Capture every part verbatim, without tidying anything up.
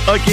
OK.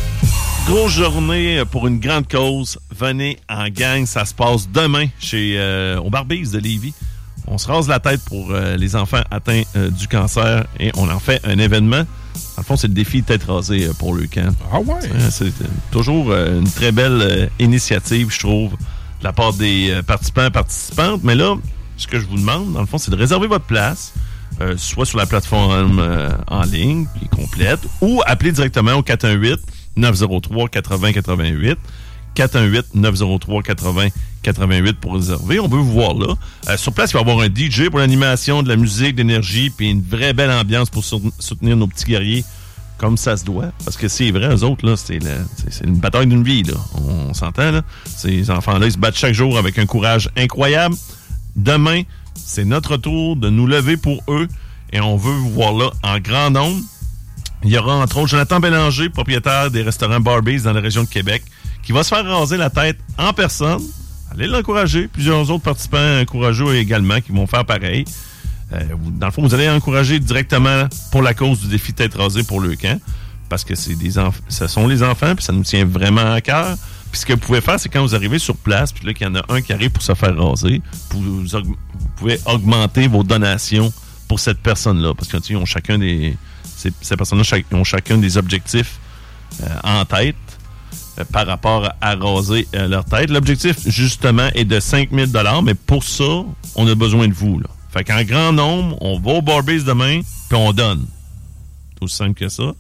Grosse journée pour une grande cause. Venez en gang. Ça se passe demain chez euh, au Barbies de Lévis. On se rase la tête pour euh, les enfants atteints euh, du cancer et on en fait un événement. Dans le fond, c'est le défi tête rasée euh, pour le camp. Ah ouais? C'est, c'est toujours euh, une très belle euh, initiative, je trouve, de la part des euh, participants et participantes. Mais là, ce que je vous demande, dans le fond, c'est de réserver votre place, euh, soit sur la plateforme euh, en ligne, qui est complète, ou appeler directement au quatre un huit, neuf zéro trois, quatre zéro huit huit. quatre un huit, neuf zéro trois, quatre zéro huit pour réserver. On veut vous voir là. Euh, sur place, il va y avoir un D J pour l'animation, de la musique, de l'énergie, puis une vraie belle ambiance pour soutenir nos petits guerriers comme ça se doit. Parce que c'est vrai, eux autres, là, c'est, la, c'est, c'est une bataille d'une vie, là. On, on s'entend, là. Ces enfants-là, ils se battent chaque jour avec un courage incroyable. Demain, c'est notre tour de nous lever pour eux et on veut vous voir là en grand nombre. Il y aura entre autres Jonathan Bélanger, propriétaire des restaurants Barbies dans la région de Québec, qui va se faire raser la tête en personne. Allez l'encourager. Plusieurs autres participants courageux également qui vont faire pareil. Euh, dans le fond, vous allez encourager directement pour la cause du défi tête rasée pour le camp, parce que c'est des enf- ce sont les enfants, puis ça nous tient vraiment à cœur. Puis ce que vous pouvez faire, c'est quand vous arrivez sur place, puis là qu'il y en a un qui arrive pour se faire raser, vous, vous, aug- vous pouvez augmenter vos donations pour cette personne-là, parce que tu sais, ils ont chacun des ces, ces personnes-là chac- ont chacun des objectifs euh, en tête euh, par rapport à raser euh, leur tête. L'objectif, justement, est de cinq mille dollars, mais pour ça, on a besoin de vous, là. Fait qu'en grand nombre, on va au Barbies demain, puis on donne. C'est aussi simple que ça.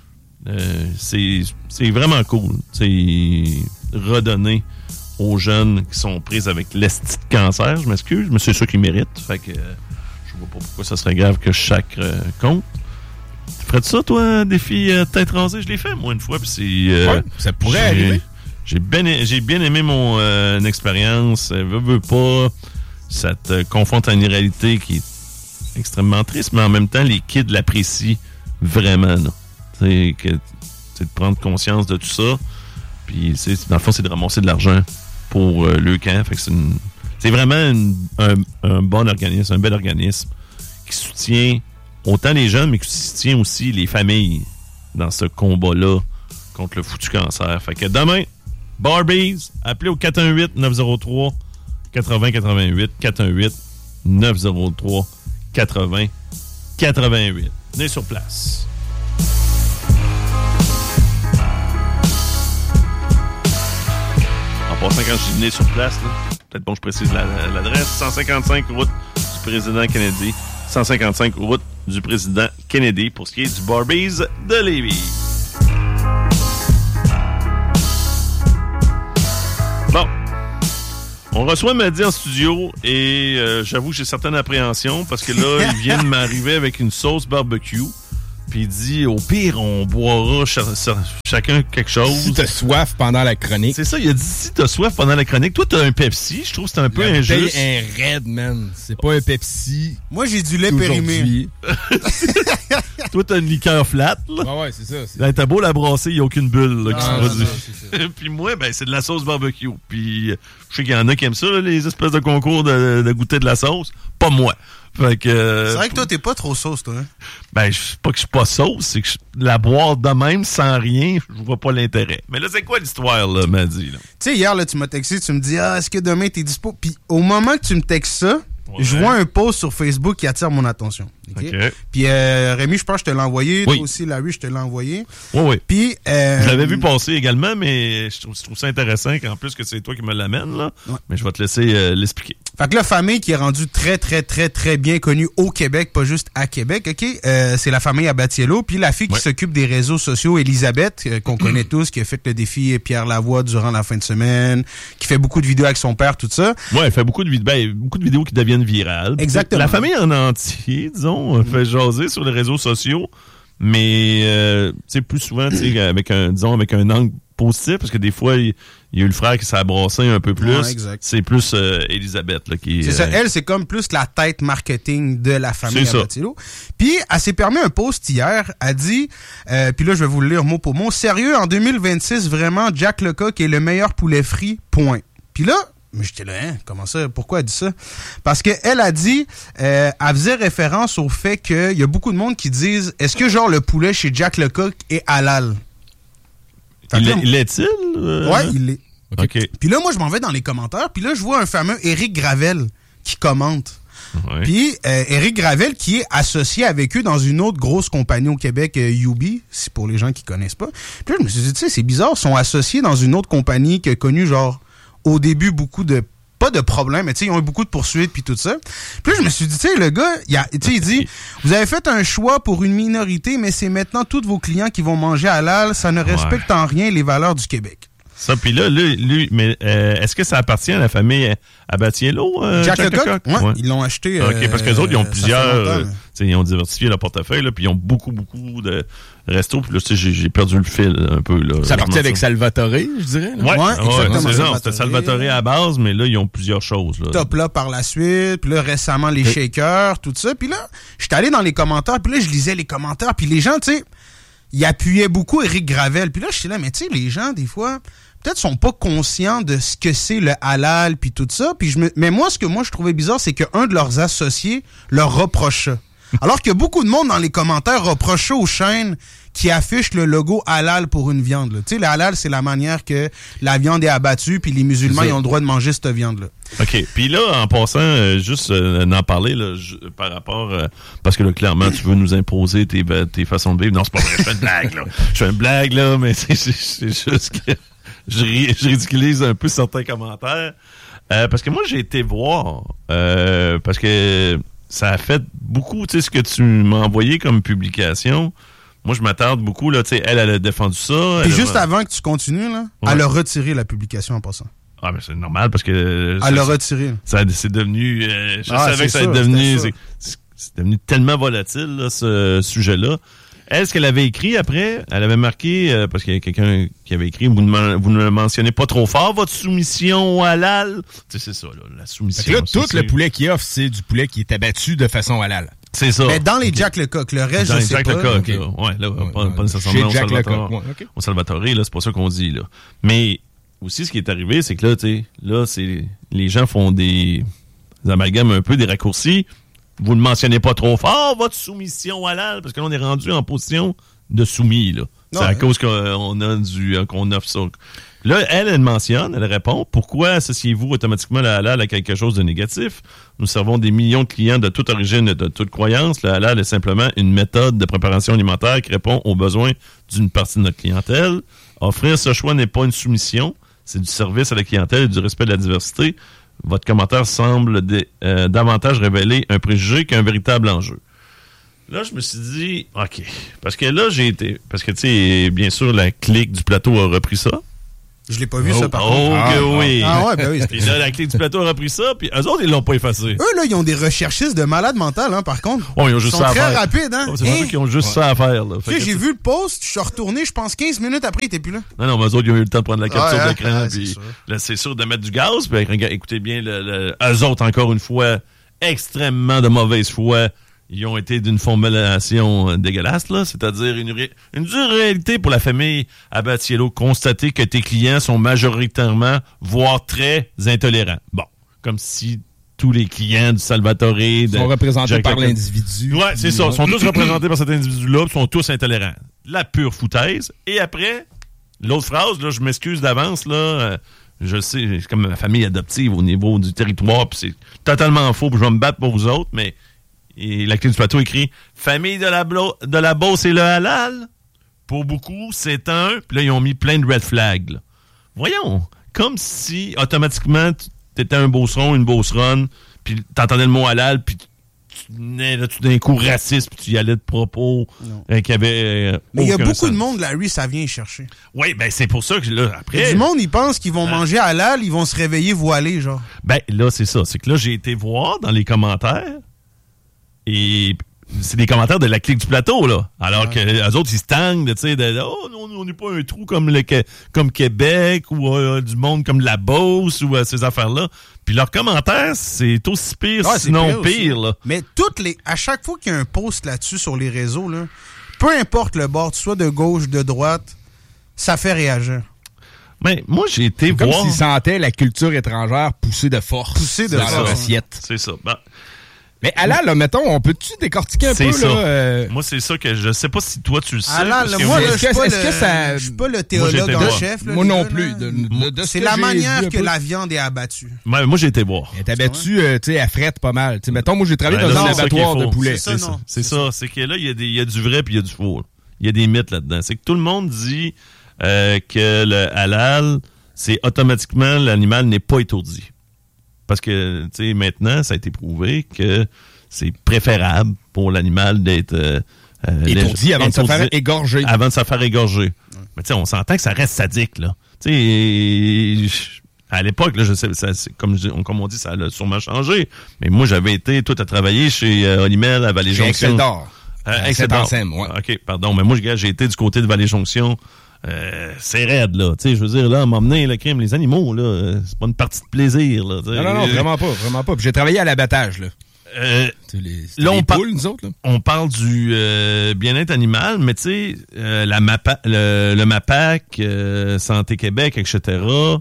Euh, c'est, c'est vraiment cool. C'est redonner aux jeunes qui sont pris avec l'esti de cancer. Je m'excuse, mais c'est ça qu'ils méritent. Fait que euh, je vois pas pourquoi ça serait grave que chaque euh, compte. Tu ferais-tu ça, toi, défi euh, tête rasée? Je l'ai fait, moi, une fois, puis c'est... Euh, ouais, ça pourrait j'ai, arriver. J'ai bien, j'ai bien aimé mon euh, une expérience. Euh, veux, veux pas... Ça te confronte à une réalité qui est extrêmement triste, mais en même temps, les kids l'apprécient vraiment. C'est que c'est de prendre conscience de tout ça. Puis, c'est, dans le fond, c'est de ramasser de l'argent pour euh, le camp. Fait que c'est, une, c'est vraiment une, un, un bon organisme, un bel organisme qui soutient autant les jeunes, mais qui soutient aussi les familles dans ce combat-là contre le foutu cancer. Fait que demain, Barbies, appelez au quatre un huit, neuf zéro trois, quatre zéro huit, quatre un huit, neuf zéro trois, quatre zéro huit. Venez sur place. En passant, quand je dis venez sur place, là, peut-être bon, je précise la, la, l'adresse, cent cinquante-cinq route du président Kennedy. cent cinquante-cinq route du président Kennedy pour ce qui est du Barbies de Lévis. Bon. On reçoit Mehdi en studio et euh, j'avoue que j'ai certaines appréhensions parce que là, il vient de m'arriver avec une sauce barbecue. Puis il dit, au pire, on boira ch- ch- chacun quelque chose. Si t'as soif pendant la chronique. C'est ça, il a dit si t'as soif pendant la chronique. Toi, t'as un Pepsi. Je trouve que c'est un peu la injuste. un Red, man. C'est pas un Pepsi. Moi, j'ai du lait périmé. Toi, t'as une liqueur flat, là. Ah ouais, c'est ça. C'est... Là, t'as beau la brasser, il n'y a aucune bulle là, qui ah, se produit. Ça, Puis moi, ben, c'est de la sauce barbecue. Puis je sais qu'il y en a qui aiment ça, là, les espèces de concours de, de goûter de la sauce. Pas moi. Fait que, euh, c'est vrai que toi, t'es pas trop sauce, toi. Hein? Ben, je sais pas que je suis pas sauce, c'est que je, la boire de même, sans rien, je vois pas l'intérêt. Mais là, c'est quoi l'histoire, là, m'a dit, là? Tu sais, hier, là, tu m'as texté, tu me dis, ah, est-ce que demain t'es dispo? Puis au moment que tu me textes ça, ouais. Je vois un post sur Facebook qui attire mon attention. Okay? Okay. Puis euh, Rémi, je pense que je te l'ai envoyé. Oui. Toi aussi, Larry, je te l'ai envoyé. Oui, oui. Puis, euh, je l'avais vu passer également, mais je trouve, je trouve ça intéressant qu'en plus que c'est toi qui me l'amène, là. Ouais. Mais je vais te laisser euh, l'expliquer. Fait que la famille qui est rendue très, très, très, très bien connue au Québec, pas juste à Québec, OK? Euh, c'est la famille Abatiello. Puis la fille qui ouais. s'occupe des réseaux sociaux, Elisabeth, euh, qu'on connaît tous, qui a fait le défi Pierre Lavoie durant la fin de semaine, qui fait beaucoup de vidéos avec son père, tout ça. Ouais, elle fait beaucoup de, vid- ben, beaucoup de vidéos qui deviennent virales. Exactement. La famille en entier, disons, mm-hmm. fait jaser sur les réseaux sociaux, mais euh, tu sais, plus souvent, tu sais, avec un, disons, avec un angle positif, parce que des fois, il y a eu le frère qui s'est brassé un peu plus. Ouais, c'est plus euh, Elisabeth là, qui... C'est euh, ça. Elle, c'est comme plus la tête marketing de la famille Abatiello. Puis, elle s'est permis un post hier. Elle dit, euh, puis là, je vais vous le lire mot pour mot. Sérieux, en deux mille vingt-six, vraiment, Jack Lecoq est le meilleur poulet frit, point. Puis là, mais j'étais là, hein? Comment ça? Pourquoi elle dit ça? Parce qu'elle a dit, euh, elle faisait référence au fait qu'il y a beaucoup de monde qui disent, est-ce que genre le poulet chez Jack Lecoq est halal? Il, là, il l'est-il? Euh... Ouais, il l'est. OK. Puis là, moi, je m'en vais dans les commentaires, puis là, je vois un fameux Éric Gravel qui commente. Ouais. Puis euh, Éric Gravel qui est associé avec eux dans une autre grosse compagnie au Québec, euh, U B, c'est pour les gens qui connaissent pas. Puis là, je me suis dit, tu sais, c'est bizarre, ils sont associés dans une autre compagnie qui a connu, genre, au début, beaucoup de, pas de problèmes, mais tu sais, ils ont eu beaucoup de poursuites puis tout ça. Puis là, je me suis dit, tu sais, le gars, il, a, il dit, vous avez fait un choix pour une minorité, mais c'est maintenant tous vos clients qui vont manger halal, ça ne respecte ouais. en rien les valeurs du Québec. Ça, puis là, lui, lui mais euh, est-ce que ça appartient à la famille Abatiello? Euh, Jack, Jack Lecoq? Ouais, ouais, ils l'ont acheté. OK, euh, parce que les autres, ils ont plusieurs... Euh, ils ont diversifié leur portefeuille, là, puis ils ont beaucoup, beaucoup de restos. Puis là, tu sais, j'ai, j'ai perdu le fil un peu. Là, ça partit avec Salvatore, je dirais. Oui, ouais, ouais, c'est ça. C'était Salvatore à la base, mais là, ils ont plusieurs choses. Là. Top là par la suite, puis là, récemment, les et... shakers, tout ça. Puis là, j'étais allé dans les commentaires, puis là, je lisais les commentaires, puis les gens, tu sais, ils appuyaient beaucoup Éric Gravel. Puis là, j'étais là, mais tu sais, les gens, des fois... peut-être sont pas conscients de ce que c'est le halal puis tout ça. Puis je me... Mais moi, ce que moi je trouvais bizarre, c'est qu'un de leurs associés leur reproche ça. Alors que beaucoup de monde dans les commentaires reproche ça aux chaînes qui affichent le logo halal pour une viande. Tu sais, le halal, c'est la manière que la viande est abattue puis les musulmans ils ont le droit de manger cette viande-là. OK. Puis là, en passant, euh, juste euh, d'en parler là, je, par rapport... Euh, parce que là, clairement, tu veux nous imposer tes, tes façons de vivre. Non, c'est pas vrai, je fais une blague, là. Je fais une blague, là, mais c'est, c'est, c'est juste que... Je, je ridiculise un peu certains commentaires. Euh, parce que moi, j'ai été voir. Euh, parce que ça a fait beaucoup, tu sais, ce que tu m'as envoyé comme publication. Moi, je m'attarde beaucoup, là, tu sais, elle, elle a défendu ça. Puis juste a... avant que tu continues, là, ouais. elle a retiré la publication en passant. Ah, mais c'est normal parce que... Elle l'a retiré. Ça, c'est devenu... Euh, je ah, savais que ça allait devenu... C'est, c'est devenu tellement volatile, là, ce sujet-là. Elle, ce qu'elle avait écrit après, elle avait marqué, euh, parce qu'il y a quelqu'un qui avait écrit, vous ne, vous ne mentionnez pas trop fort votre soumission au halal. Tu sais, c'est ça, là, la soumission. Là, tout c'est... le poulet qu'il offre, c'est du poulet qui est abattu de façon halal. C'est ça. Mais dans les okay. Jack Lecoq, le reste, dans je les sais Jack pas. Lecoq, okay. là. Ouais, là, ouais, pas, ouais, pas nécessairement au Salvatore. Ouais, okay. Au Salvatore, là, c'est pas ça qu'on dit, là. Mais aussi, ce qui est arrivé, c'est que là, tu sais, là, c'est, les gens font des, des amalgames un peu, des raccourcis. Vous ne mentionnez pas trop fort votre soumission halal, parce que là, on est rendu en position de soumis, là. C'est non, à ouais. cause qu'on a du, qu'on offre ça. Là, elle, elle mentionne, elle répond, pourquoi associez-vous automatiquement le halal à quelque chose de négatif? Nous servons des millions de clients de toute origine et de toute croyance. Le halal est simplement une méthode de préparation alimentaire qui répond aux besoins d'une partie de notre clientèle. Offrir ce choix n'est pas une soumission, c'est du service à la clientèle et du respect de la diversité. Votre commentaire semble d- euh, davantage révéler un préjugé qu'un véritable enjeu. Là, je me suis dit, OK. Parce que là, j'ai été... Parce que, tu sais, bien sûr, la clique du plateau a repris ça. Je l'ai pas vu, oh, ça, par oh, contre. Oh, ah, que oui. Ah ouais, ben oui. Puis là, la clique du plateau a repris ça, puis eux autres, ils l'ont pas effacé. Eux, là, ils ont des recherchistes de malades mentales, hein, par contre. Oh, ils ont juste ils ça à faire. Ils sont très rapides, hein. Oh, c'est hey. Qu'ils ont juste ouais. ça à faire, là. Tu sais, j'ai vu le post, je suis retourné, je pense, quinze minutes après, il était plus là. Non, non, mais eux autres, ils ont eu le temps de prendre la capture ouais, d'écran, ouais, puis c'est là, c'est sûr de mettre du gaz, puis écoutez bien, le, le, eux autres, encore une fois, extrêmement de mauvaise foi, ils ont été d'une formulation dégueulasse, là, c'est-à-dire une, ré... une dure réalité pour la famille Abatiello, constater que tes clients sont majoritairement, voire très intolérants. Bon, comme si tous les clients du Salvatore... Ils sont représentés Jack par Jack l'individu. Ouais, c'est ça. Ils sont tous représentés par cet individu-là, ils sont tous intolérants. La pure foutaise. Et après, l'autre phrase, là, je m'excuse d'avance, là... Euh, je sais, c'est comme ma famille adoptive au niveau du territoire, puis c'est totalement faux, puis je vais me battre pour vous autres, mais... Et la clé du plateau écrit « Famille de la, blo- de la Beauce et le halal ». Pour beaucoup, c'est un... Puis là, ils ont mis plein de red flags. Là. Voyons, comme si, automatiquement, t'étais un beauceron, une beauceronne, puis t'entendais le mot halal, puis tu venais là, tout d'un coup raciste, puis tu y allais de propos euh, qui avaient euh, Mais il y a beaucoup sens. de monde, Larry, ça vient chercher. Oui, ben c'est pour ça que là, après... Il y a du monde, ils pensent qu'ils vont hein? manger halal, ils vont se réveiller voilés, genre. Ben là, c'est ça. C'est que là, j'ai été voir dans les commentaires... Et c'est des commentaires de la clique du plateau, là. Alors ouais. que les autres, ils se tanguent, tu sais, de, oh, non, on n'est pas un trou comme le comme Québec ou euh, du monde comme la Beauce ou euh, ces affaires-là. Puis leurs commentaires, c'est aussi pire, ouais, sinon pire, pire là. Mais toutes les, à chaque fois qu'il y a un post là-dessus sur les réseaux, là, peu importe le bord, soit de gauche, de droite, ça fait réagir. Mais moi, j'ai été c'est voir... Comme s'ils sentaient la culture étrangère pousser de force pousser de dans force. leur assiette. C'est ça. Ben, Mais halal, là, mettons, on peut-tu décortiquer un c'est peu, ça. là? Euh... Moi, c'est ça que je sais pas si toi, tu le sais. Halal, parce que moi, vous- là, je suis pas, est-ce le- que ça- je suis pas le théologue Moi, j'étais en voir. chef. Là, Moi les non gars, plus. là. De, de, de ce C'est que la j'ai manière vu un que peu. la viande est abattue. Ouais, moi, j'ai été voir. Elle est abattue, euh, tu sais, à frette pas mal. T'sais, mettons, moi, j'ai travaillé Ouais, dans là, un c'est ça qui est abattoir de faux. poulet. C'est ça, C'est non. ça. C'est ça. C'est que là, il y, a des- il y a du vrai puis il y a du faux. là. Il y a des mythes là-dedans. C'est que tout le monde dit euh, que le halal, c'est automatiquement l'animal n'est pas étourdi. Parce que, tu sais, maintenant, ça a été prouvé que c'est préférable pour l'animal d'être euh, euh, Étourdi lég- avant de se étourdi faire égorger. Avant de se faire égorger. Ouais. Mais tu sais, on s'entend que ça reste sadique, là. Tu sais, à l'époque, là, je sais, ça, c'est, comme, je- comme on dit, ça a sûrement changé. Mais moi, j'avais été tout à travailler chez euh, Olimel à Vallée Chez Jonction. Excel d'or. Euh, À Excel d'or. Saint-Anselme, ouais. OK, pardon. Mais moi, je- j'ai été du côté de Vallée Jonction. Euh, c'est raide, là. Tu sais, je veux dire, là, m'emmener, le crime, les animaux, là, euh, c'est pas une partie de plaisir, là. Non, non, non, vraiment pas, vraiment pas. Puis j'ai travaillé à l'abattage, là. Euh, Les, là, on les par- poules, nous autres, là. on parle du euh, bien-être animal, mais tu sais, euh, la MAPA, le, le MAPAC, euh, Santé Québec, et cetera,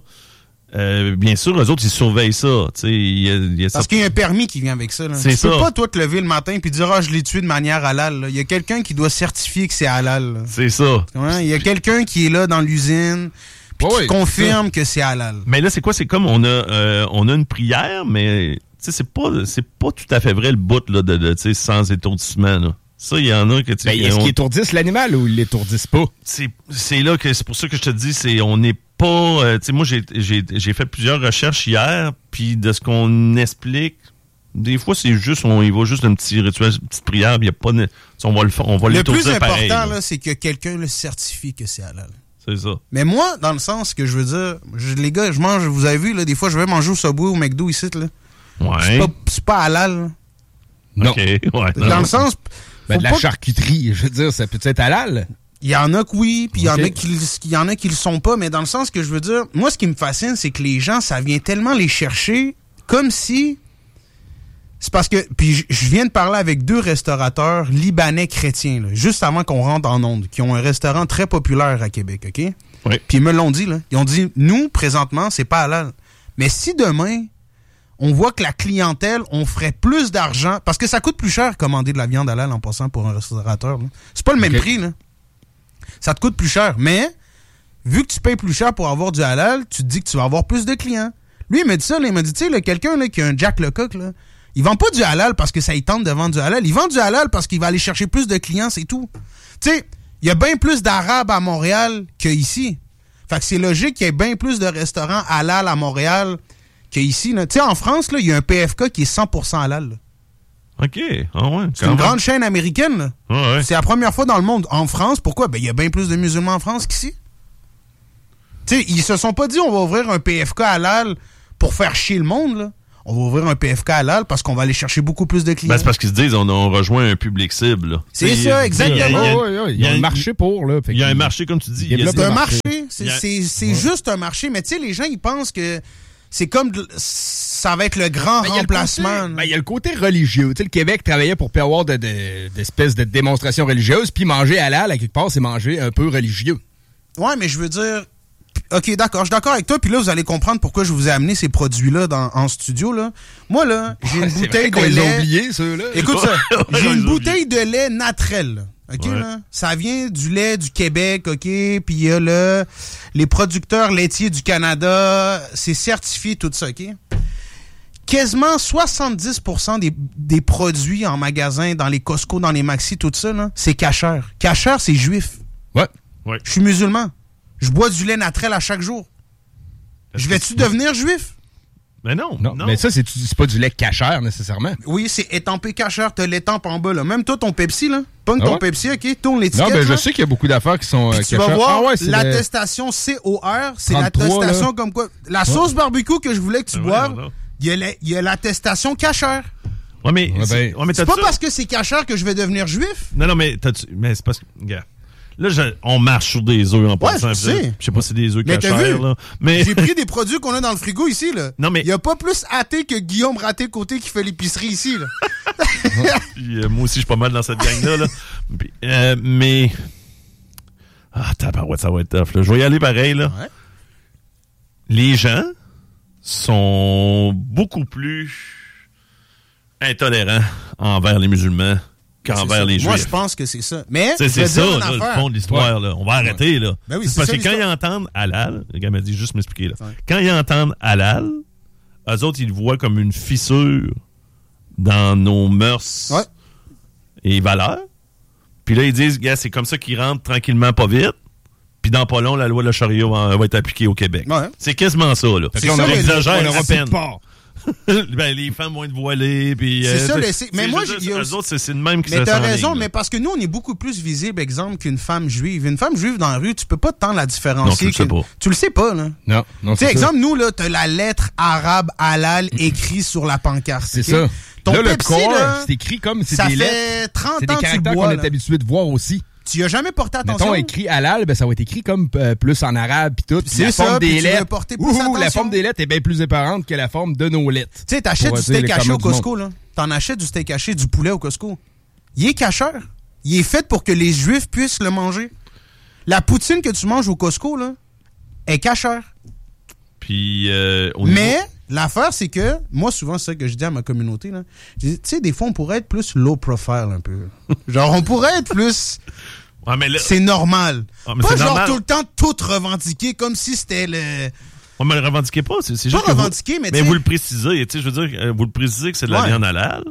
euh, bien sûr, eux autres, ils surveillent ça. Tu sais, il y a, il y a Parce ça- qu'il y a un permis qui vient avec ça. Là. C'est tu peux ça. pas, toi, te lever le matin puis dire « Ah, je l'ai tué de manière halal. » là. Il y a quelqu'un qui doit certifier que c'est halal. là. C'est ça. Ouais, il y a quelqu'un qui est là dans l'usine puis Ouais, qui ouais, confirme que c'est halal. Mais là, c'est quoi? C'est comme on a euh, on a une prière, mais tu sais, c'est pas c'est pas tout à fait vrai le bout là, de, de tu sais, sans étourdissement. Là. Ça, il y en a que tu Ben, est-ce on- qu'ils étourdissent l'animal ou ils l'étourdissent pas? c'est c'est là que c'est pour ça que je te dis, c'est on n'est pas euh, tu sais, moi j'ai j'ai j'ai fait plusieurs recherches hier, puis de ce qu'on explique, des fois c'est juste on y va juste un petit rituel, une petite prière, il y a pas de, on va le faire, on va Le plus l'étourdir important, pareil. là. là, c'est que quelqu'un le certifie que c'est halal. C'est ça. Mais moi, dans le sens que je veux dire, je- les gars, je mange, vous avez vu, là, des fois, je vais manger au Subway ou au McDo ici, là. C'est Ouais. pas, c'est pas halal, là. Non. OK, ouais. non. Dans le sens, Ben, faut de la pas- charcuterie, je veux dire, ça peut être halal? il y en a que oui, puis il y en Ok. a qui le- il y en a qui le sont pas, mais dans le sens que je veux dire, moi, ce qui me fascine, c'est que les gens, ça vient tellement les chercher comme si... C'est parce que... Puis je- je viens de parler avec deux restaurateurs libanais chrétiens, là, juste avant qu'on rentre en onde, qui ont un restaurant très populaire à Québec, OK? Oui. Puis ils me l'ont dit, là. Ils ont dit, nous, présentement, c'est pas halal. Mais si demain, on voit que la clientèle, on ferait plus d'argent, parce que ça coûte plus cher commander de la viande halal en passant pour un restaurateur, là. C'est pas le même Ok. prix, là. Ça te coûte plus cher. Mais, vu que tu payes plus cher pour avoir du halal, tu te dis que tu vas avoir plus de clients. Lui, il m'a dit ça, là, il m'a dit, tu sais, là, quelqu'un là, qui a un Jack Lecoq, là, il vend pas du halal parce que ça y tente de vendre du halal. Il vend du halal parce qu'il va aller chercher plus de clients, c'est tout. Tu sais, il y a bien plus d'Arabes à Montréal qu'ici. Fait que c'est logique qu'il y ait bien plus de restaurants halal à Montréal qu'ici. Tu sais, en France, là, il y a un P F K qui est cent pour cent halal. Là. OK. Ah ouais. C'est une grande chaîne américaine. Là. Ah ouais. C'est la première fois dans le monde. En France, pourquoi? Ben, il y a bien plus de musulmans en France qu'ici. Tu sais, ils se sont pas dit on va ouvrir un P F K halal pour faire chier le monde, là. On va ouvrir un P F K halal parce qu'on va aller chercher beaucoup plus de clients. Ben, c'est parce qu'ils se disent on, on rejoint un public cible. là. C'est Tu sais, ça, il y a- il y a- exactement. il y a- Ouais, ouais, ouais, il il y y a a un un- marché pour, là. Fait Il y a que- un marché, comme tu dis. il y a- développe C'est un le marché. marché. C'est, Il y a- c'est, c'est Ouais. juste un marché. Mais tu sais, les gens, ils pensent que c'est comme... de- ça va être le grand Ben, il y a le remplacement. côté- ben, il y a le côté religieux. Tu sais, le Québec travaillait pour pas avoir de, de, d'espèces de démonstrations religieuses, puis manger halal, à quelque part, c'est manger un peu religieux. Ouais, mais je veux dire... OK, d'accord, je suis d'accord avec toi. Puis là, vous allez comprendre pourquoi je vous ai amené ces produits-là dans, en studio. Là. Moi, là, j'ai une C'est bouteille vrai qu'on de les a lait... oubliés, ceux-là. Écoute ça, Ouais, j'ai on une les a bouteille de lait naturel. Là. OK, Ouais. là? Ça vient du lait du Québec, OK? Puis il y a le, les producteurs laitiers du Canada. C'est certifié, tout ça, OK? Quasiment soixante-dix pour cent des, des produits en magasin, dans les Costco, dans les Maxi, tout ça, là, c'est kasher. Kasher, c'est juif. Ouais. Ouais. Je suis musulman. Je bois du lait naturel à chaque jour. Je vais-tu devenir juif? Mais non, Non, non. mais ça, c'est, c'est pas du lait cachère, nécessairement. Oui, c'est étampé kasher. T'as l'étampe en bas, là. Même toi, ton Pepsi, là. Pogne Ah ton ouais? Pepsi, OK? Tourne l'étiquette, Non, ben, je là. sais qu'il y a beaucoup d'affaires qui sont euh, Puis tu vas cachères. voir, Ah ouais, c'est le- l'attestation C O R, c'est trente-trois, l'attestation là. comme quoi... La sauce barbecue que je voulais que tu Ben boives, voyons donc. il y a la- il y a l'attestation kasher. Ouais, mais, Ouais, c'est- ben, ouais, mais C'est t'as-tu- pas parce que c'est kasher que je vais devenir juif. Non, non, mais t'as-tu... Mais c'est parce que... Regarde. Là, je- on marche sur des œufs en passant. je sais. Je sais pas si c'est des œufs Mais t'as cachers, vu? là. Mais... J'ai pris des produits qu'on a dans le frigo ici, là. Non, mais- Il y a pas plus athée que Guillaume Raté-Côté qui fait l'épicerie ici, là. Puis, euh, moi aussi, je suis pas mal dans cette gang-là. Là. Puis, euh, mais... Ah, tabarouette, ça va être tough. Là. Je vais y aller pareil. Là. Ouais. Les gens sont beaucoup plus intolérant envers les musulmans qu'envers les Juifs. Moi, je pense que c'est ça. Mais c'est, c'est ça, là, le fond de l'histoire. Ouais. Là. On va arrêter. Là. Ben oui, c'est c'est parce ça, que quand l'histoire. ils entendent halal, le gars m'a dit juste m'expliquer. Là. Ouais. Quand ils entendent halal, eux autres, ils le voient comme une fissure dans nos mœurs ouais. et valeurs. Puis là, ils disent, gars, c'est comme ça qu'ils rentrent tranquillement, pas vite. Puis dans pas long, la loi de la charia va, va être appliquée au Québec. Ouais. C'est quasiment ça, là. C'est ça, on exagère on à peine. Ben, les femmes vont être voilées. Puis, c'est euh, ça, t'sais, le, c'est, mais moi, je, j'ai. Eux autres, c'est, c'est le même qui Mais se t'as sent en raison, ligne, mais parce que nous, on est beaucoup plus visible, exemple, qu'une femme juive. Une femme juive dans la rue, tu peux pas tant la différencier. Non, tu le sais pas. Tu le sais pas, là. Non, non, tu sais, exemple, nous, là, t'as la lettre arabe halal écrite sur la pancarte. C'est okay? ça. Ton là, Pepsi, le corps, là, c'est écrit comme c'est ça des fait lettres. trente C'est des ans que tu caractères bois, qu'on là. est habitué de voir aussi. Tu y as jamais porté attention? Mettons, écrit halal, ben, ça va être écrit comme euh, plus en arabe pis tout. Pis c'est la ça, forme puis des tu veux lettres. porter plus Ouh, attention. la forme des lettres est bien plus éparante que la forme de nos lettres. Tu sais, t'achètes Pour du dire steak les haché au communs du Costco, là. T'en achètes du steak haché, du poulet au Costco. Il est cacheur. Il est fait pour que les Juifs puissent le manger. La poutine que tu manges au Costco, là, est cacheur. Puis, euh, au niveau... Mais, l'affaire, c'est que, moi, souvent, c'est ça que je dis à ma communauté, là. Je dis, tu sais, des fois, on pourrait être plus low profile, un peu. Genre, on pourrait être plus... Ouais, mais là... C'est normal. Ah, mais pas c'est genre normal. tout le temps tout revendiquer comme si c'était le... On me le revendiquez pas, c'est, c'est Pas juste que revendiquer, vous, mais mais t'sais- vous le précisez, tu sais, je veux dire, euh, vous le précisez que c'est de la Ouais. viande halal.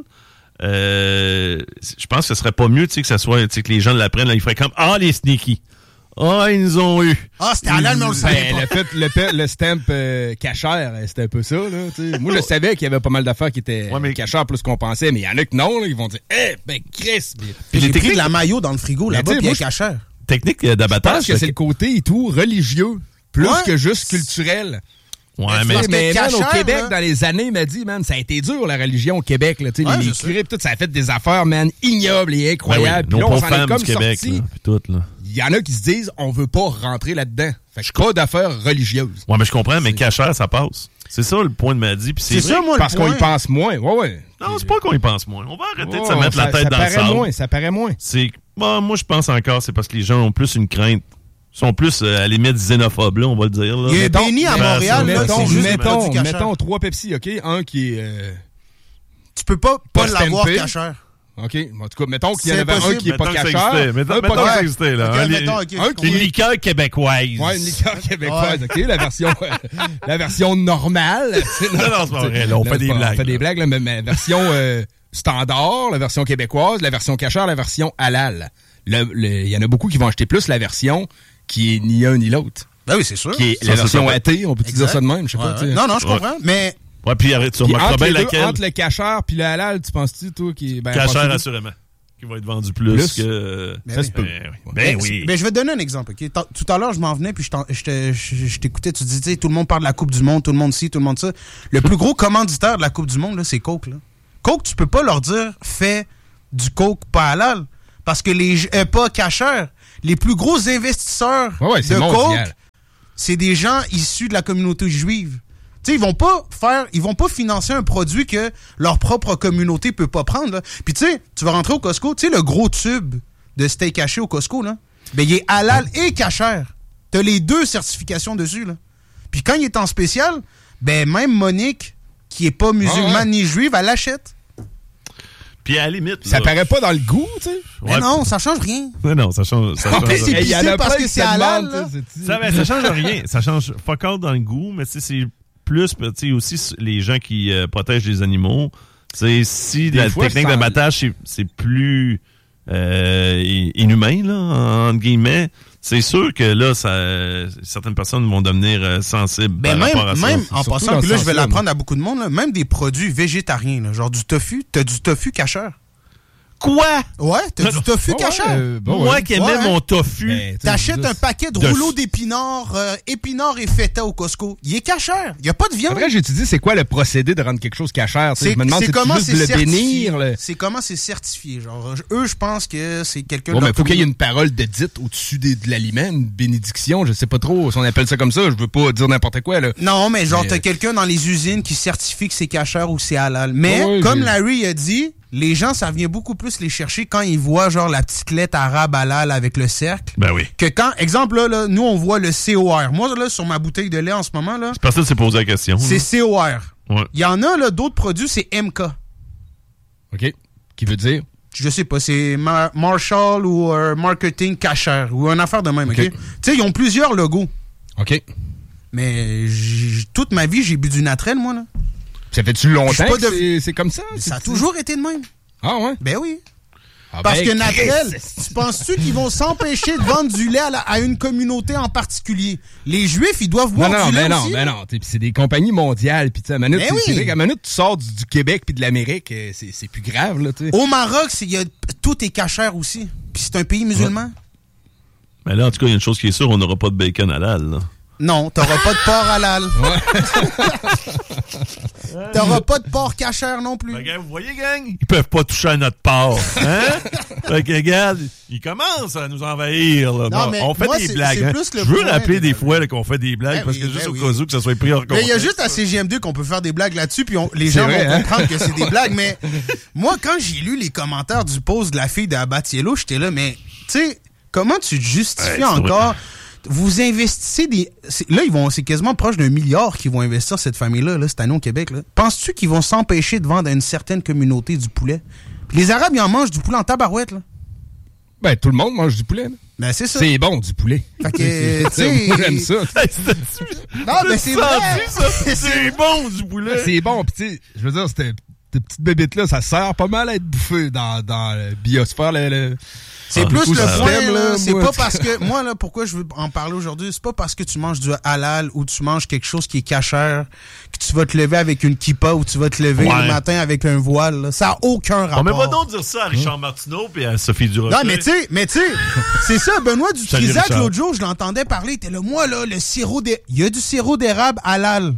Euh, je pense que ce serait pas mieux, tu sais, que ça soit, tu sais, que les gens l'apprennent, là, ils feraient comme, ah, les sneaky. Ah, ils nous ont eu. Ah, c'était halal, mais on le savait Ben, pas. le, fait, le, fait- le stamp euh, cachère, c'était un peu ça. Là, t'sais. Moi, je savais qu'il y avait pas mal d'affaires qui étaient Ouais, mais- cachères plus qu'on pensait, mais il y en a que non. Là, ils vont dire « Eh, ben Chris! » Puis les j'ai pris techniques- de la maillot dans le frigo Mais là-bas, t'sais, puis moi, elle est cachère. Technique euh, Je d'abattage. pense que c'est le côté et tout religieux, plus Ouais. que juste culturel. Ouais, Mais mais... Parce que mais man, cachère, au Québec, là- dans les années, il m'a dit, man, ça a été dur, la religion au Québec. Là, Ouais, les je les sais. curés, pis tout, ça a fait des affaires, man, ignobles et Ben incroyables. oui, Puis nos là, on pauvres s'en est femmes comme du Québec, sorti. là, puis tout, là. Il y en a qui se disent, on veut pas rentrer là-dedans. Fait que pas d'affaires religieuses. Ouais, mais je comprends, mais cachère, ça passe. C'est ça le point de ma dit, puis c'est, C'est vrai. ça, moi, Parce le qu'on point. y pense moins. Ouais, ouais. Non, c'est pas qu'on y pense moins. On va arrêter de se Oh, mettre ça, la tête ça dans le paraît sable. moins, ça paraît moins. C'est, bon, moi, je pense encore, c'est parce que les gens ont plus une crainte. Ils sont plus, euh, à la limite, xénophobes, là, on va le dire, là. Il y a un Mettons- béni à mettons- Montréal, là, mettons, c'est juste des mettons, produits cachers. mettons trois Pepsi, OK? Un qui est... euh, Tu peux pas pas Pas l'avoir stampé. cachère. OK? En tout cas, mettons qu'il y en C'est avait un possible. qui est pas Mettons que ça cacheur. existait. Mettons, un mettons pas que ça cacheur. existait, là. Ok, hein, les- mettons, ok, je un comprends. Une liqueur québécoise. Ouais, une liqueur québécoise, OK? La version, euh, la version normale. Non, non, c'est pas vrai, là, on fait des c'est pas- blagues, On fait des là. blagues, là, mais, mais version euh, standard, la version québécoise, la version cachère, la version halal. Le- le- Il y en a beaucoup qui vont acheter plus la version qui est ni un ni l'autre. Ben oui, c'est sûr. Qui est Ça, la ça, version ça- athée, on peut dire ça de même, je sais Ouais, pas. ouais. tu sais. Non, non, je Ouais. comprends. Mais Ouais, puis arrête, tu Puis remarqueras entre, bien les deux, laquelle. entre le cacheur puis le halal, tu penses-tu, toi, qui est... Ben, Cachère, penses-tu- assurément. Qui va être vendu plus, Plus? que... Ben Ça oui. se peut. Ben oui. Ben oui. Ben, je vais te donner un exemple. ok? Tant- Tout à l'heure, je m'en venais, puis je, t'en- je te- je- je t'écoutais, tu disais, tout le monde parle de la Coupe du Monde, tout le monde ci, tout le monde ça. Le plus gros commanditaire de la Coupe du Monde, là, c'est Coke. Là. Coke, tu peux pas leur dire, fais du Coke pas halal, parce que les euh, pas cacheurs. Les plus gros investisseurs Ouais, ouais, c'est de mondial. Coke, c'est des gens issus de la communauté juive. Tu sais, ils vont pas faire, ils vont pas financer un produit que leur propre communauté peut pas prendre. Là. Puis tu sais, tu vas rentrer au Costco, tu sais, le gros tube de steak haché au Costco, là, ben il est halal et cachère. T'as les deux certifications dessus, là. Puis quand il est en spécial, ben même Monique, qui est pas musulmane Ah ouais. ni juive, elle l'achète. Puis à la limite... Ça là, paraît pas dans le goût, tu sais. Mais ouais, non, ça change rien. Non, non, ça change... Ça change, Mais c'est Hey, il y en a épicé parce plein que qui c'est se halal, demandent, là. tu sais, c'est- ça, ben, ça change rien. Ça change fuck all dans le goût, mais tu sais, c'est plus, tu sais, aussi les gens qui euh, protègent les animaux. Tu sais, si Des la fois, technique ça- d'abattage, c'est, c'est plus euh, i- inhumain, là, entre guillemets, c'est sûr que là, ça, certaines personnes vont devenir euh, sensibles Ben par même, rapport à ça. même C'est en surtout passant, dans puis ce là, je vais sens-là, l'apprendre à beaucoup de monde, là, même des produits végétariens, là, genre du tofu, t'as du tofu cacheur. Quoi? Ouais, t'as du tofu Ouais, cacheur. euh, bon, Moi ouais. qui aimais Ouais, hein. mon tofu, Ben, tu sais, T'achètes juste- un paquet de de rouleaux f- d'épinards, euh, épinards et feta au Costco. Il est cacheur. Il n'y a pas de viande. Après, j'ai étudié c'est quoi le procédé de rendre quelque chose cachère. tu sais. C'est Je me demande c'est si comment juste c'est de le certifié. bénir. le- C'est comment c'est certifié. Genre, eux, je pense que c'est quelqu'un Bon, de mais leur faut qu'il y ait communauté. une parole de dite au-dessus des- de l'aliment, une bénédiction. Je sais pas trop si on appelle ça comme ça. Je veux pas dire n'importe quoi, là. Non, mais genre, Mais- t'as quelqu'un dans les usines qui certifie que c'est cacheur ou c'est halal. Mais, Ouais, comme j'ai- Larry a dit, les gens, ça vient beaucoup plus les chercher quand ils voient, genre, la petite lettre arabe halal avec le cercle. ben oui. Que quand, exemple, là, là, nous, on voit le C O R. Moi, là, sur ma bouteille de lait en ce moment, là, Personne s'est posé la question. c'est là. C O R. Ouais. Il y en a, là, d'autres produits, c'est M K. OK. Qui veut dire? Je sais pas, c'est Mar- Marshall ou euh, Marketing Kasher ou une affaire de même, OK? OK. Tu sais, ils ont plusieurs logos. OK. Mais j- toute ma vie, j'ai bu du naturel, moi, là. Ça fait-tu longtemps pas que de- c'est, c'est comme ça? Ça a C'est- toujours été de même. Ah ouais? Ben oui. Ah Parce ben, que naturel, Chris, tu penses-tu qu'ils vont s'empêcher de vendre du lait à, la- à une communauté en particulier? Les Juifs, ils doivent boire Non, non, du lait ben non, aussi. ben non. T'sais, pis c'est des compagnies mondiales. Puis, tu sais, à Manute, Ben c'est, oui. c'est vrai qu'à Manute, tu sors du, du Québec puis de l'Amérique, euh, c'est, c'est plus grave, là, tu sais. Au Maroc, c'est, y a, tout est cachère aussi. Puis c'est un pays musulman. Mais là, en tout cas, il y a une chose qui est sûre, on n'aura pas de bacon halal, là. Non, t'auras pas de porc halal. T'auras pas de porc cachère non plus. Fait que, vous voyez, gang, ils peuvent pas toucher à notre porc. Hein? Fait que, regarde, ils commencent à nous envahir. Là. Non, Bon, mais on fait moi, des c'est- blagues. c'est Hein? plus le Je veux point rappeler de- des fois là, qu'on fait des blagues Ben parce oui, que ben juste au oui. cas où que ça soit pris en compte. Mais il y a juste à C G M deux qu'on peut faire des blagues là-dessus, puis on- les gens vrai, vont hein? comprendre que c'est des blagues. Mais moi, quand j'ai lu les commentaires du post de la fille de Abatiello, j'étais là, mais tu sais, comment tu te justifies Ouais, c'est encore? Vous investissez des... c'est- là, ils vont, c'est quasiment proche d'un milliard qu'ils vont investir cette famille-là, là, cette année au Québec. Là. Penses-tu qu'ils vont s'empêcher de vendre à une certaine communauté du poulet? Puis les Arabes, ils en mangent du poulet en tabarouette. Là. Ben, tout le monde mange du poulet, là. Ben, c'est ça. C'est bon, du poulet. Fait que, tu sais... Moi, j'aime ça. Hey, c'est- Non, mais c'est senti, vrai. ça? C'est bon, du poulet. C'est bon, pis tu sais, je veux dire, cette, cette petite bébête-là, ça sert pas mal à être bouffé dans, dans le biosphère, le... le- C'est Ah, plus du coup, le ça- point, système, là. là, C'est moi. pas parce que, moi, là, pourquoi je veux en parler aujourd'hui, c'est pas parce que tu manges du halal ou tu manges quelque chose qui est cachère que tu vas te lever avec une kippa ou tu vas te lever Ouais. le matin avec un voile, là. Ça a aucun rapport. On met pas donc dire ça à Richard Martineau et à Sophie Durocher. Non, mais tu sais, mais tu sais, c'est ça, Benoît Salut, Dutrisac, Richard. l'autre jour, je l'entendais parler, il était là, moi, là, le sirop d'érable, il y a du sirop d'érable halal.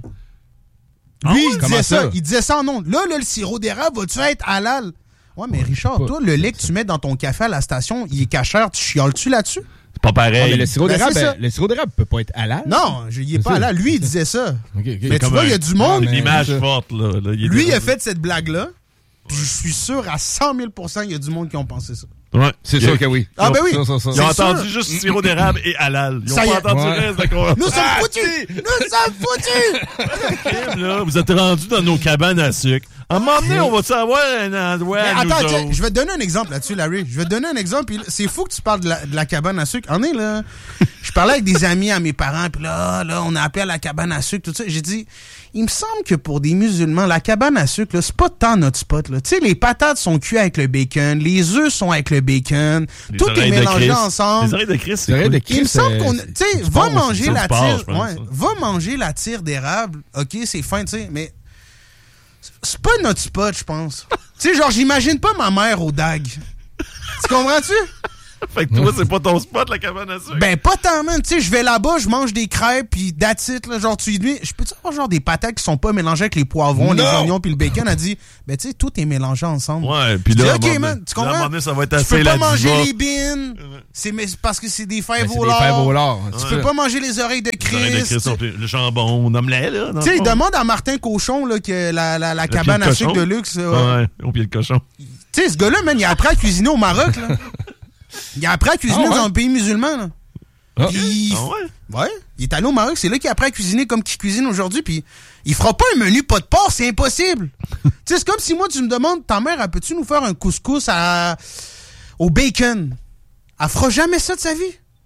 Ah Lui, ouais? il Comment disait ça? ça? il disait ça en nom. Là, là, le sirop d'érable, va-tu être halal? Ouais, mais Richard, pas- toi, le lait que tu mets dans ton café à la station, il est cachère, tu chiales-tu là-dessus? C'est pas pareil. Ah, mais le sirop Ben, d'érable, c'est ça. ben, le sirop d'érable peut pas être halal. Non, je- il est C'est pas ça. halal. Lui, il disait ça. Ok, ok. Mais tu comme vois, un- il y a du monde. Ah, Une mais- image ça. forte, là. là il est Lui, il a de- fait cette blague-là. Puis je suis sûr à cent mille pour cent, il y a du monde qui ont pensé ça. Ouais. C'est Il- sûr que oui. Ah, ben oui. Ça, ça, ça. Ils ont C'est entendu sûr. juste sirop d'érable et halal. Ils ont Ça pas y est. entendu Ouais. le reste de quoi. Nous sommes Ah, foutus! Nous sommes foutus! Crème, là, vous êtes rendus dans nos cabanes à sucre. À un moment donné, on va savoir un endroit Mais à nous attends, tiens, autres. je vais te donner un exemple là-dessus, Larry. Je vais te donner un exemple. Puis là, c'est fou que tu parles de la, de la cabane à sucre. En est là. Je parlais avec des amis à mes parents, puis là, là, on a appelé à la cabane à sucre, tout ça. J'ai dit, il me semble que pour des musulmans, la cabane à sucre, là, c'est pas tant notre spot, là. Tu sais, les patates sont cuites avec le bacon, les œufs sont avec le bacon, Les tout est oreilles de mélangé Christ. ensemble. Les oreilles de Christ, c'est Les oreilles cool. de Christ. Il me semble euh, qu'on, c'est- tu sais, c'est va bon, manger c'est la du porc, tire, je pense, ouais, ça. va manger la tire d'érable. Ok, c'est fin, tu sais, mais c'est pas notre spot, je pense. Tu sais, genre, j'imagine pas ma mère au D A G. Tu comprends-tu? Fait que toi, c'est pas ton spot, la cabane à sucre. Ben, pas tant, man. Tu sais, je vais là-bas, je mange des crêpes, puis that's it, là. Genre, tu lui dis, je peux-tu avoir genre des patates qui sont pas mélangées avec les poivrons, les Non! oignons, puis le bacon? Elle dit, ben, tu sais, tout est mélangé ensemble. Ouais, puis Je dis, là, à un ok, moment man, donné- tu là, à un comprends? moment donné, ça va être Tu assez peux la pas manger diva. les beans. C'est mais c'est parce que c'est des fèves Ben, c'est au des lard. fèves au lard. Tu Ouais. peux pas manger les oreilles de Les oreilles de Christ. Christ sont plus- le jambon, nomme-les, là. dans Tu sais, le il fond. demande à Martin Cochon, là, que la, la, la Le cabane pied à de sucre de cochon. luxe. euh, Ouais, au pied le cochon. Tu sais, ce gars-là, man, il a appris à cuisiner au Maroc, là. Il a appris à cuisiner Ah ouais? dans un pays musulman, là. Ah. Puis, Ah ouais? ouais, il est allé au Maroc, c'est là qu'il a appris à cuisiner comme qu'il cuisine aujourd'hui, puis il fera pas un menu pas de porc, c'est impossible. Tu sais, c'est comme si moi, tu me demandes, ta mère, elle peut-tu nous faire un couscous à... au bacon? Elle fera jamais ça de sa vie.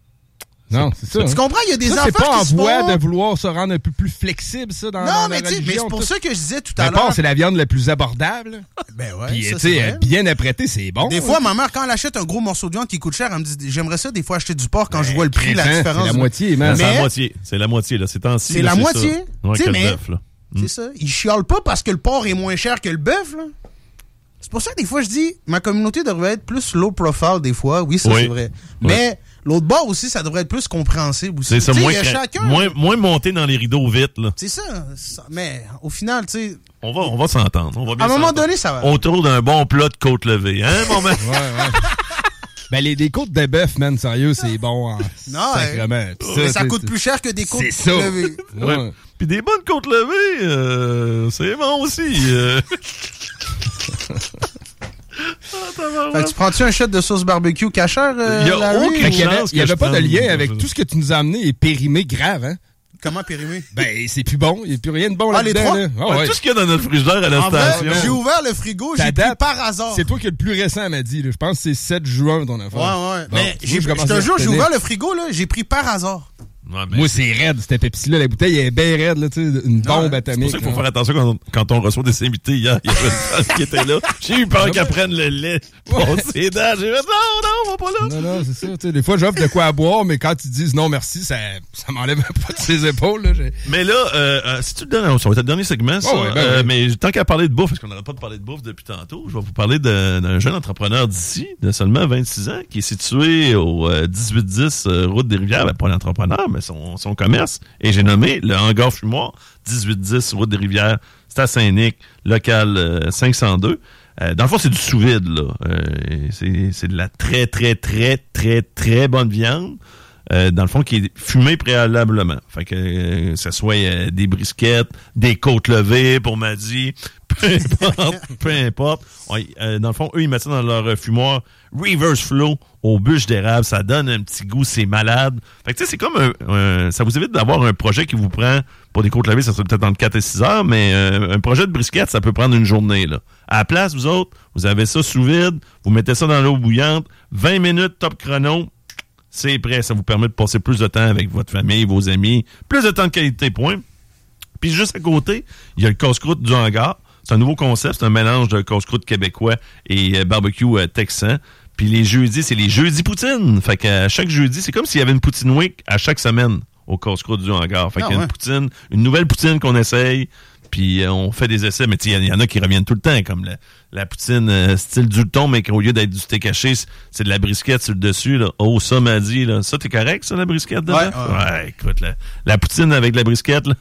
Non, c'est ça. Tu hein. comprends? Il y a des Ça, enfants c'est pas en qui se voie font... de vouloir se rendre un peu plus flexible, ça, dans, dans Non, la mais tu sais, mais religion, c'est pour tout. ça que je disais tout à Ben, porc, l'heure. c'est la viande la plus abordable. Ben ouais, Puis, ça, tu c'est sais, vrai. bien apprêté, c'est bon. Des fois, ma mère, quand elle achète un gros morceau de viande qui coûte cher, elle me dit, j'aimerais ça des fois acheter du porc quand je vois le prix, la Hein, différence. C'est la moitié, man. C'est Mais- la moitié. C'est la moitié, là. C'est temps-ci. C'est là, la moitié. ça. Ouais, Tu sais, que le mais- bœuf, là. C'est ça. Ils chialent pas parce que le porc est moins cher que le bœuf, là. C'est pour ça que des fois, je dis, ma communauté devrait être plus low profile des fois. Oui, ça, Oui. c'est vrai. Mais l'autre bord aussi, ça devrait être plus compréhensible aussi. C'est ça, Tu sais, moins, il y a cra- chacun. moins, moins monter dans les rideaux vite, là. C'est ça, ça. Mais au final, tu sais, On va, on va s'entendre. On va bien à un moment s'entendre. donné, ça va. Autour d'un bon plat de côte levée, hein, mon mec? Ouais, ouais. Ben, les, des côtes de bœuf, man, sérieux, c'est bon en Non, sacrement. Puis Mais ça t'sais, coûte t'sais, plus cher que des côtes C'est ça. levées. Ouais. Ouais. Puis des bonnes côtes levées, euh, c'est bon aussi. euh. Ah, tabarouette. Fait que tu prends-tu un shot de sauce barbecue cachère, euh, Il y a Larry? aucun Fait qu'il y avait, chance il y que avait je pas de prenne- lien avec tout ce que tu nous as amené et périmé grave, hein? Comment périmé? Ben, c'est plus bon. Il n'y a plus rien de bon ah, là-dedans. Les trois? Là. Ah, ouais, ouais. Tout ce qu'il y a dans notre frigidaire à la en station. Vrai, j'ai ouvert le frigo, j'ai pris par hasard. C'est toi qui as le plus récent, elle m'a dit. Là. Je pense que c'est sept juin, ton affaire. Ouais, ouais. Bon, mais j'ai, je te jure, j'ai ouvert le frigo, là, j'ai pris par hasard. Ouais, ben, moi, c'est raide, cette Pepsi-là. La bouteille est bien raide, là, tu sais, une bombe ouais, atomique. C'est pour ça qu'il faut faire attention quand on, quand on reçoit des invités hier. Il y avait une femme qui était là. J'ai eu peur qu'elle prenne le lait. Bon, c'est dents. J'ai dit non, non, on va pas là. Non, non, c'est ça. Tu sais, des fois, j'offre de quoi à boire, mais quand ils disent non, merci, ça, ça m'enlève un peu de ses épaules. Là, mais là, euh, si tu le donnes, ça va être le dernier segment, ça. Oh, ouais, ben, euh, ouais. Mais tant qu'à parler de bouffe, parce qu'on n'arrête pas de parler de bouffe depuis tantôt, je vais vous parler de, d'un jeune entrepreneur d'ici, de seulement vingt-six ans, qui est situé au euh, dix-huit dix euh, Route des Rivières. Ben, pas l'entrepreneur, mais son, son commerce. Et j'ai nommé le Hangar Fumoir, dix-huit dix Route des Rivières. C'est à Saint-Nic, local euh, cinq cent deux. Euh, dans le fond, c'est du sous-vide, là. Euh, c'est, c'est de la très, très, très, très, très bonne viande. Euh, dans le fond, qui est fumée préalablement. Fait que euh, ça soit euh, des brisquettes, des côtes levées pour Maddy, peu importe, peu importe. Ouais, euh, dans le fond, eux, ils mettent ça dans leur fumoir reverse flow aux bûches d'érable. Ça donne un petit goût, c'est malade. Fait que tu sais, c'est comme un, un... Ça vous évite d'avoir un projet qui vous prend, pour des côtes levées, ça serait peut-être entre quatre et six heures, mais euh, un projet de brisquette, ça peut prendre une journée, là. À la place, vous autres, vous avez ça sous vide, vous mettez ça dans l'eau bouillante, vingt minutes top chrono, c'est prêt. Ça vous permet de passer plus de temps avec votre famille, vos amis, plus de temps de qualité, point. Puis juste à côté, il y a le casse-croûte du hangar. C'est un nouveau concept, c'est un mélange de casse-croûte québécois et euh, barbecue euh, texan. Puis les jeudis, c'est les jeudis poutine. Fait qu'à chaque jeudi, c'est comme s'il y avait une poutine week à chaque semaine au casse-croûte du hangar. Fait ah, qu'il y a ouais. une poutine, une nouvelle poutine qu'on essaye. Puis euh, on fait des essais, mais il y, y en a qui reviennent tout le temps, comme la, la poutine euh, style du thon, mais qu'au lieu d'être du steak haché, c'est de la brisquette sur le dessus. Là. Oh, ça m'a dit, là. Ça, t'es correct, ça, la brisquette dedans? Ouais, ouais. ouais écoute, la, la poutine avec la brisquette, là.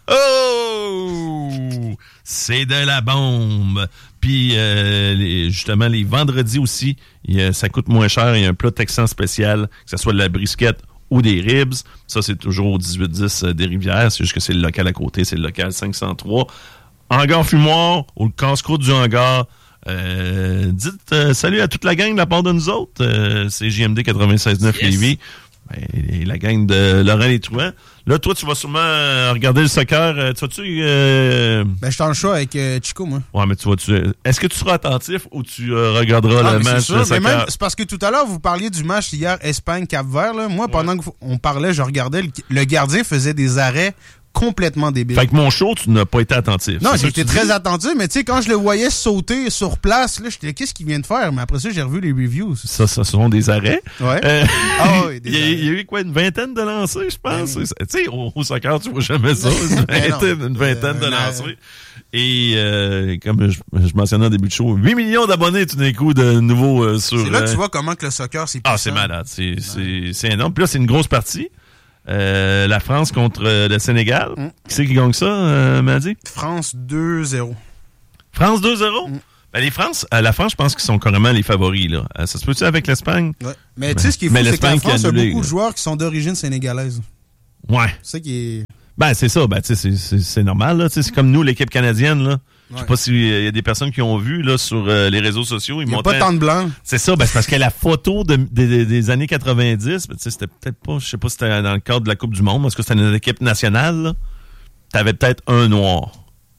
Oh! C'est de la bombe! Puis, euh, les, justement, les vendredis aussi, y a, ça coûte moins cher. Il y a un plat texan spécial, que ce soit de la brisquette ou des ribs. Ça, c'est toujours au dix-huit dix euh, des Rivières. C'est juste que c'est le local à côté. C'est le local cinq cent trois. Hangar Fumoir, ou le casse-croûte du hangar. Euh, dites euh, salut à toute la gang de la part de nous autres. Euh, c'est J M D quatre-vingt-seize neuf yes. Lévis. Ben, et la gang de Laurent Les Truands. Là, toi, tu vas sûrement euh, regarder le soccer. Euh, tu vas-tu... Euh... Ben, je suis en choix avec euh, Chico, moi. Ouais, mais tu vas-tu... Est-ce que tu seras attentif ou tu euh, regarderas ah, le match sûr, de soccer? Mais même, c'est parce que tout à l'heure, vous parliez du match hier Espagne-Cap-Vert. Là. Moi, ouais. pendant qu'on parlait, je regardais, le, le gardien faisait des arrêts complètement débiles. Fait que mon show, tu n'as pas été attentif. Non, j'ai été très dis? attentif, mais tu sais, quand je le voyais sauter sur place, là, j'étais, qu'est-ce qu'il vient de faire? Mais après ça, j'ai revu les reviews. Ça, ça sont des arrêts. Ouais. Euh, ah oui, des il, y a, arrêts. il y a eu quoi, une vingtaine de lancers, je pense. Ben, tu sais, au, au soccer, tu vois jamais ça. Une vingtaine, une vingtaine euh, de lancers. Et euh, comme je, je mentionnais au début de show, huit millions d'abonnés tout d'un coup de nouveaux euh, sur... C'est là que euh, tu vois comment que le soccer, c'est puissant. Ah, c'est malade. C'est, c'est, c'est énorme. Puis là, c'est une grosse partie. Euh, la France contre euh, le Sénégal. Mm. Qui c'est qui gagne ça, euh, Maddy? France deux zéro. France deux zéro? Mm. Ben, les France, euh, la France, je pense qu'ils sont carrément les favoris. Là. Euh, ça se peut-tu avec l'Espagne? Ouais. Mais tu sais, ce qui est fou, c'est que la France a beaucoup de joueurs qui sont d'origine sénégalaise. Ouais. C'est ça qui est... Ben, c'est ça. Ben, tu sais, c'est, c'est, c'est normal. Là. C'est comme nous, l'équipe canadienne. Là. Je sais ouais. pas s'il euh, y a des personnes qui ont vu là, sur euh, les réseaux sociaux. Il n'y a pas tant de blancs. C'est ça, ben, c'est parce que la photo de, de, de, des années quatre-vingt-dix, ben, c'était peut-être pas, je sais pas si c'était dans le cadre de la Coupe du Monde, parce que c'était une équipe nationale. Là. T'avais peut-être un noir.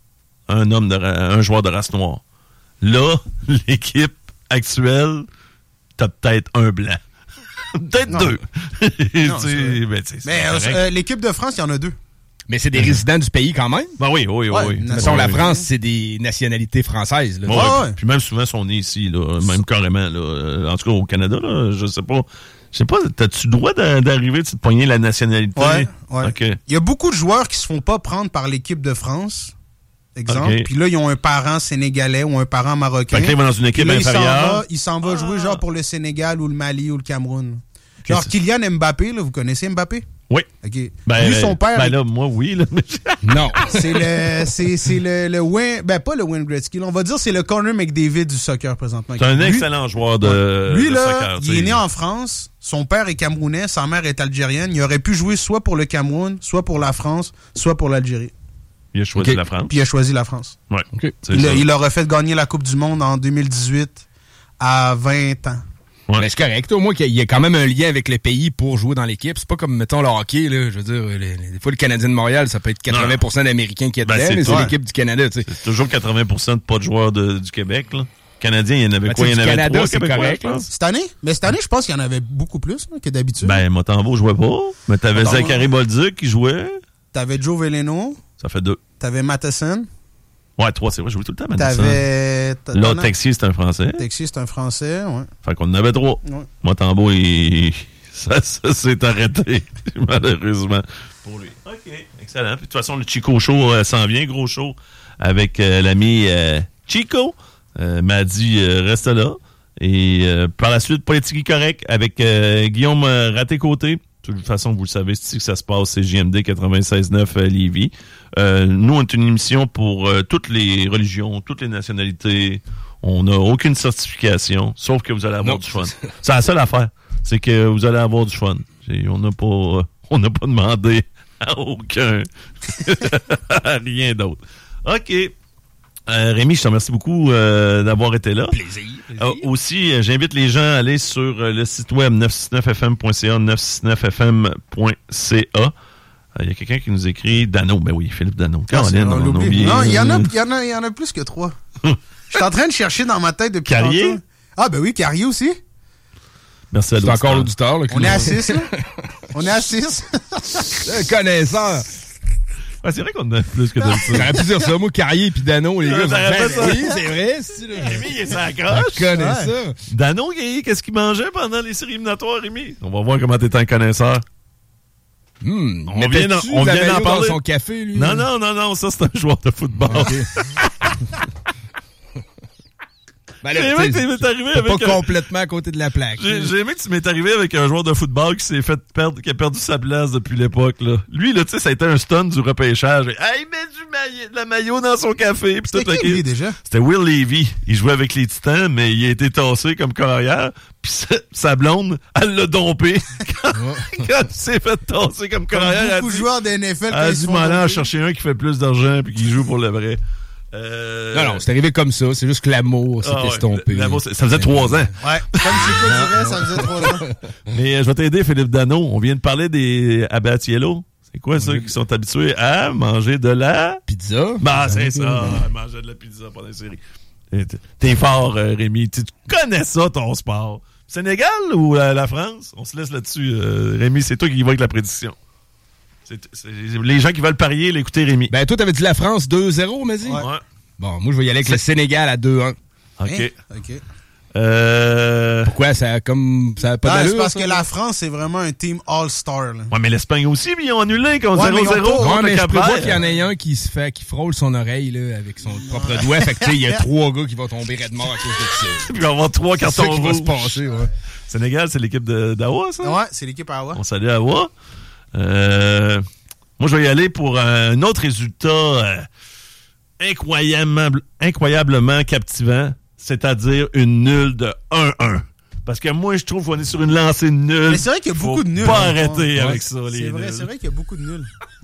Un homme, de, un joueur de race noire. Là, l'équipe actuelle, t'as peut-être un blanc. peut-être non. deux. non, ben, Mais euh, l'équipe de France, il y en a deux. Mais c'est des résidents du pays quand même. Ben oui, oui, ouais, oui. Mettons, oui, la oui. France, c'est des nationalités françaises. Là. Ouais, ouais, ouais. Puis même souvent, ils sont nés ici, là, même carrément. Là. En tout cas, au Canada, là, je sais pas. Je sais pas, t'as-tu le droit d'arriver de te pogner la nationalité? Ouais, ouais. Okay. Il y a beaucoup de joueurs qui se font pas prendre par l'équipe de France, exemple. Okay. Puis là, ils ont un parent sénégalais ou un parent marocain. Fait que là, ils vont dans une équipe là, inférieure. Il s'en va, va ah. jouer genre pour le Sénégal ou le Mali ou le Cameroun. Okay, genre Kylian Mbappé, là, vous connaissez Mbappé? Oui. Okay. Ben, lui, son père. Ben là, moi, oui. Là. non. C'est le, c'est, c'est le, le Wayne, ben pas le Wayne Gretzky. Là, on va dire c'est le Connor McDavid du soccer présentement. C'est un lui, excellent joueur de, lui, de là, soccer. Il est né en France. Son père est camerounais, sa mère est algérienne. Il aurait pu jouer soit pour le Cameroun, soit pour la France, soit pour l'Algérie. Il a choisi okay. la France. Puis il a choisi la France. Ouais. Okay. Il, a, il aurait fait gagner la Coupe du Monde en deux mille dix-huit à vingt ans. Ouais. Ben, c'est correct. Au moins qu'il y a quand même un lien avec le pays pour jouer dans l'équipe. C'est pas comme, mettons, le hockey, là. Je veux dire, les, les, des fois, le Canadien de Montréal, ça peut être quatre-vingts pour cent d'Américains qui est dedans, ben, mais c'est ouais. l'équipe du Canada, tu sais. C'est toujours quatre-vingts pour cent de pas de joueurs de, du Québec, là. Canadiens, il y en avait ben, quoi? Il y en avait Canada, trois c'est Québécois, correct, je pense. Cette année? Mais cette année, je pense qu'il y en avait beaucoup plus là, que d'habitude. Ben, Motambo jouait pas. Mais t'avais Motambo. Zachary Bolduc qui jouait. T'avais Joe Veleno. Ça fait deux. T'avais Matheson. Ouais, trois, c'est vrai, je jouais tout le temps Matheson. T'avais... Là, Texier, c'est un Français. Texier, c'est un Français, ouais. Fait qu'on en avait trois. Ouais. Motambo, il... ça, ça s'est arrêté, malheureusement, pour lui. OK, excellent. Puis, de toute façon, le Chico Show euh, s'en vient, gros show, avec euh, l'ami euh, Chico. Euh, m'a dit euh, reste là. Et euh, par la suite, Politique correct avec euh, Guillaume euh, Raté-Côté. De toute façon, vous le savez, c'est ici que ça se passe, c'est J M D quatre-vingt-seize neuf euh, Lévis. Euh, nous, on est une émission pour euh, toutes les religions, toutes les nationalités. On n'a aucune certification, sauf que vous allez avoir non. du fun. C'est la seule affaire, c'est que vous allez avoir du fun. Et on n'a pas, euh, on n'a pas demandé à aucun, à rien d'autre. OK. Euh, Rémi, je te remercie beaucoup euh, d'avoir été là. Plaisir. plaisir. Euh, aussi, euh, j'invite les gens à aller sur euh, le site web neuf cent soixante-neuf F M point C A, neuf cent soixante-neuf F M point C A. Il euh, y a quelqu'un qui nous écrit Dano. Ben oui, Philippe Dano. Ah, Caroline, on l'oublie. Non, il y en a, il y en a, il y en a plus que trois. Je suis en train de chercher dans ma tête depuis Carrier? Tantôt. Ah ben oui, Carrier aussi. Merci à l'auditeur. C'est encore l'auditeur. Là, on est à six, là. On est à six. Un connaisseur. Ah, c'est vrai qu'on en a plus que d'habitude. J'aurais pu dire ça, moi, Carrier puis Dano, les gars. Ben, ça. Oui, c'est vrai. Si, Rémi, il est sa croche. Je connais ouais. ça. Dano, qu'est-ce qu'il mangeait pendant les séries éliminatoires, Rémi? On va voir comment t'es un connaisseur. Mmh, on vient d'en, on vient d'en parler. Dans son café, lui. Non, non, non, non, ça, c'est un joueur de football. Okay. Ben là, j'ai aimé que tu m'es arrivé avec pas un... complètement à côté de la plaque. J'ai, j'ai aimé que tu m'es arrivé avec un joueur de football qui s'est fait perdre, qui a perdu sa place depuis l'époque, là. Lui, là, tu sais, ça a été un stun du repêchage. Ah, il met du maillot, de la maillot dans son café. Pis C'était qui, lui, déjà? C'était Will Levy. Il jouait avec les Titans, mais il a été tassé comme carrière. Puis sa, sa blonde, elle l'a dompé. quand, oh. quand il s'est fait tasser comme carrière. Beaucoup de joueurs de N F L. Elle a dit, m'en à chercher un qui fait plus d'argent puis qui joue pour le vrai. Euh... Non, non, c'est arrivé comme ça. C'est juste que l'amour s'est ah ouais, estompé. L'amour, ça faisait trois ans. Ouais, comme Chico dirait, ça faisait trois ans. Mais euh, je vais t'aider, Philippe Dano. On vient de parler des Abatiello. C'est quoi ceux qui sont habitués à manger de la... Pizza? Bah, c'est ça. Manger de la pizza pendant la série. T'es fort, euh, Rémi. Tu connais ça, ton sport. Sénégal ou euh, la France? On se laisse là-dessus. Euh, Rémi, c'est toi qui y vas avec la prédiction. C'est, c'est les gens qui veulent parier, l'écouter, Rémi. Ben, toi, t'avais dit la France deux zéro, mais dit. Ouais. Bon, moi, je vais y aller avec c'est... le Sénégal à deux un. OK. Hein? OK. Euh... Pourquoi? Ça a comme, ça a pas d'allure? C'est parce ça, que la France, c'est vraiment un team all-star, là. Ouais, mais l'Espagne aussi, ils ont annulé quand ouais, zéro zéro. Ouais, mais je prévois qu'il y en ait un qui se fait, qui frôle son oreille, là, avec son propre doigt. Fait que, tu sais, il y a trois gars qui vont tomber raide mort à cause de ça. Puis il va y avoir trois cartons rouges. C'est ça qui va se passer, ouais. Sénégal, c'est l'équipe de, d'Awa, ça? Ouais, c'est l'équipe à Awa. On salue Awa. Euh, moi, je vais y aller pour un autre résultat euh, incroyablement, incroyablement captivant, c'est-à-dire une nulle de un un. Parce que moi, je trouve qu'on est sur une lancée nulle. Mais c'est vrai qu'il y a beaucoup de nuls. Pas arrêter ouais, avec ça, c'est les vrai, nuls. C'est vrai qu'il y a beaucoup de nuls.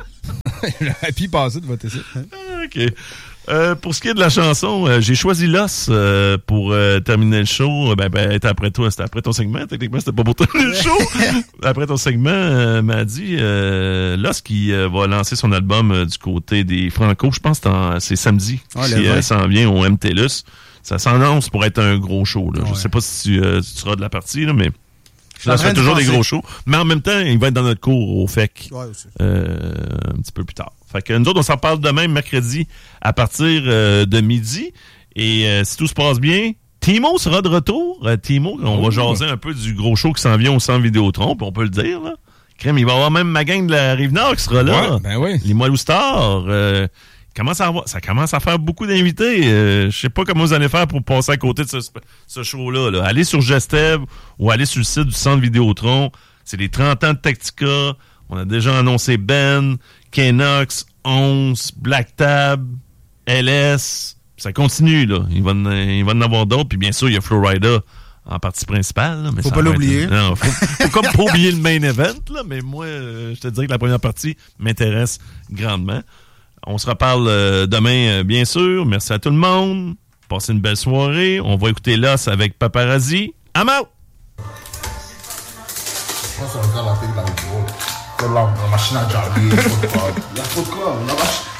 Puis passer de voter ça. OK. Euh, pour ce qui est de la chanson, euh, j'ai choisi Loss euh, pour euh, terminer le show. Ben, ben, était après toi, c'était après ton segment. Techniquement, c'était pas pour terminer le show. Après ton segment, euh, m'a dit euh, Loss qui euh, va lancer son album euh, du côté des Franco. Je pense que c'est, en, c'est samedi. Oh, si euh, ça en vient au M T L U S. Ça s'annonce pour être un gros show. Là. Ouais. Je sais pas si tu, euh, si tu seras de la partie, là, mais ça sera toujours des gros shows. Mais en même temps, il va être dans notre cours au F E C ouais, euh, un petit peu plus tard. Fait que nous autres, on s'en parle demain, mercredi, à partir euh, de midi. Et euh, si tout se passe bien, Timo sera de retour. Euh, Timo, on oh, va jaser un peu du gros show qui s'en vient au Centre Vidéotron, puis on peut le dire. Là. Crème, il va y avoir même ma gang de la Rive-Nord qui sera là. Ouais, ben oui. Les Moilou Stars. Euh, commence à avoir, ça commence à faire beaucoup d'invités. Euh, je sais pas comment vous allez faire pour passer à côté de ce, ce show-là. Là. Allez sur Gestev ou allez sur le site du Centre Vidéotron. C'est les trente ans de Tactica. On a déjà annoncé Ben, Kenox, onze, Black Tab, L S. Ça continue, là. Il va en, il va en avoir d'autres. Puis bien sûr, il y a Florida en partie principale. Là, mais faut pas l'oublier. Être, non, faut, faut comme pas oublier le main event, là. Mais moi, euh, je te dirais que la première partie m'intéresse grandement. On se reparle euh, demain, euh, bien sûr. Merci à tout le monde. Passez une belle soirée. On va écouter Loss avec Paparazzi. I'm out! Quand on regarde la télé, la vidéo, la machine à jarrer, il y a trop de quoi. Il y a trop de quoi. La machine.